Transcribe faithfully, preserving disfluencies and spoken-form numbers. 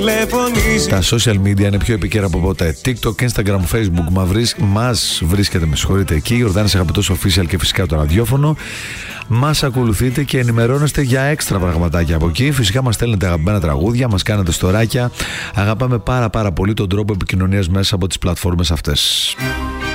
τηλεφωνήσει. Τα social media είναι πιο επικαίρα από ποτέ. TikTok, Instagram, Facebook μα βρίσ... μας βρίσκεται, με συγχωρείτε, εκεί. Γιορδάνης Αγαπητός Official και φυσικά το ραδιόφωνο. Μας ακολουθείτε και ενημερώνεστε για έξτρα πραγματάκια από εκεί. Φυσικά μας στέλνετε αγαπημένα τραγούδια, μας κάνετε στοράκια. Αγαπάμε πάρα πάρα πολύ τον τρόπο επικοινωνίας μέσα από τις πλατφόρμες αυτές.